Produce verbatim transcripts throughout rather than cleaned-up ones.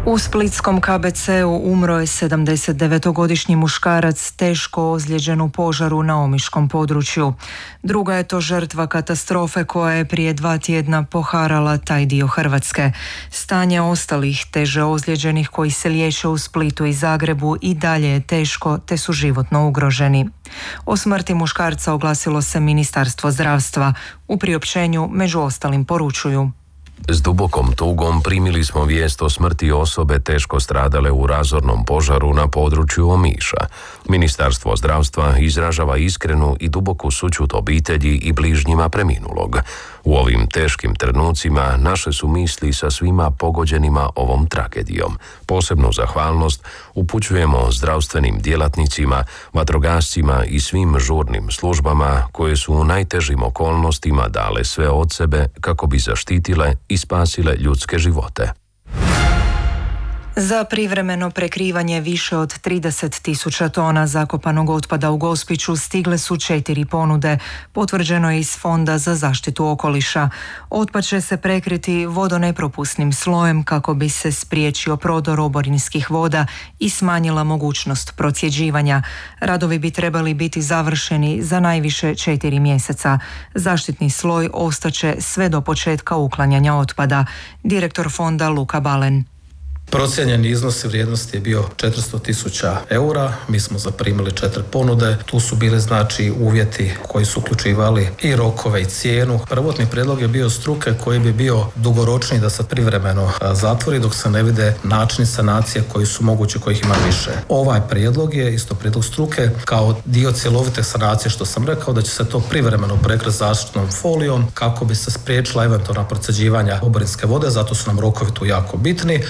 U splitskom K B C-u umro je sedamdesetdevetogodišnji muškarac teško ozlijeđen u požaru na omiškom području. Druga je to žrtva katastrofe koja je prije dva tjedna poharala taj dio Hrvatske. Stanje ostalih teže ozlijeđenih koji se liječe u Splitu i Zagrebu i dalje je teško te su životno ugroženi. O smrti muškarca oglasilo se Ministarstvo zdravstva. U priopćenju među ostalim poručuju: S dubokom tugom primili smo vijest o smrti osobe teško stradale u razornom požaru na području Omiša. Ministarstvo zdravstva izražava iskrenu i duboku sućut obitelji i bližnjima preminulog. U ovim teškim trenucima naše su misli sa svima pogođenima ovom tragedijom. Posebnu zahvalnost upućujemo zdravstvenim djelatnicima, vatrogascima i svim žurnim službama koje su u najtežim okolnostima dale sve od sebe kako bi zaštitile i spasile ljudske živote. Za privremeno prekrivanje više od trideset tisuća tona zakopanog otpada u Gospiću stigle su četiri ponude, potvrđeno je iz Fonda za zaštitu okoliša. Otpad će se prekriti vodonepropusnim slojem kako bi se spriječio prodor oborinskih voda i smanjila mogućnost procjeđivanja. Radovi bi trebali biti završeni za najviše četiri mjeseca. Zaštitni sloj ostaće sve do početka uklanjanja otpada. Direktor fonda Luka Balen. Procijenjeni iznos vrijednosti je bio četiristo tisuća eura, mi smo zaprimili četiri ponude, tu su bili znači uvjeti koji su uključivali i rokove i cijenu. Prvotni prijedlog je bio struke koji bi bio dugoročniji da se privremeno zatvori dok se ne vide načini sanacije koji su mogući, kojih ima više. Ovaj prijedlog je isto prijedlog struke kao dio cjelovite sanacije, što sam rekao da će se to privremeno prekriti zaštitnom folijom kako bi se spriječila eventualna procjeđivanja oborinske vode, zato su nam rokovi tu jako bitni.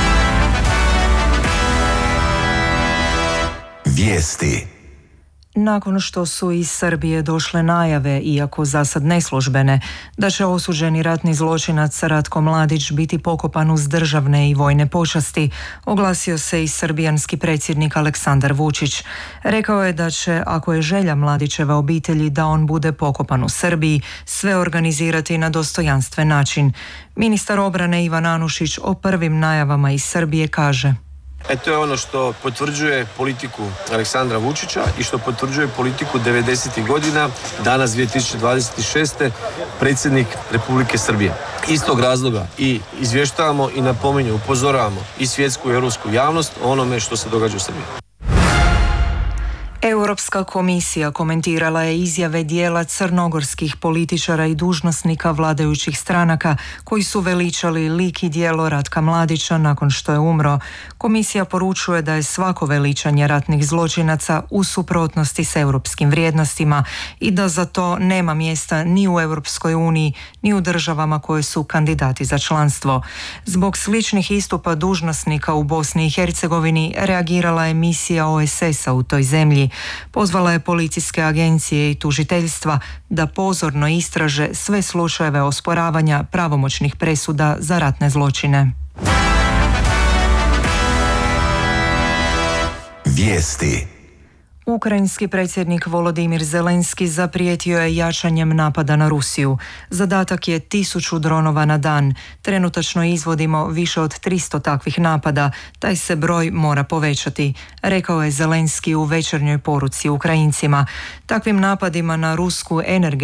Vijesti. Nakon što su iz Srbije došle najave, iako zasad neslužbene, da će osuđeni ratni zločinac Ratko Mladić biti pokopan uz državne i vojne počasti, oglasio se i srbijanski predsjednik Aleksandar Vučić. Rekao je da će, ako je želja Mladićeve obitelji da on bude pokopan u Srbiji, sve organizirati na dostojanstven način. Ministar obrane Ivan Anušić o prvim najavama iz Srbije kaže: E to je ono što potvrđuje politiku Aleksandra Vučića i što potvrđuje politiku devedesetih godina, danas dvije tisuće dvadeset šeste. predsjednik Republike Srbije. Iz tog razloga i izvještavamo i napominju, upozoravamo i svjetsku i europsku javnost o onome što se događa u Srbiji. Europska komisija komentirala je izjave dijela crnogorskih političara i dužnosnika vladajućih stranaka koji su veličali lik i djelo Ratka Mladića nakon što je umro. Komisija poručuje da je svako veličanje ratnih zločinaca u suprotnosti s europskim vrijednostima i da za to nema mjesta ni u Europskoj uniji, ni u državama koje su kandidati za članstvo. Zbog sličnih istupa dužnosnika u Bosni i Hercegovini reagirala je misija O E S S-a u toj zemlji. Pozvala je policijske agencije i tužiteljstva da pozorno istraže sve slučajeve osporavanja pravomoćnih presuda za ratne zločine. Vijesti. Ukrajinski predsjednik Volodimir Zelenski zaprijetio je jačanjem napada na Rusiju. Zadatak je tisuću dronova na dan. Trenutačno izvodimo više od tristo takvih napada. Taj se broj mora povećati, rekao je Zelenski u večernjoj poruci Ukrajincima. Takvim napadima na rusku energetsku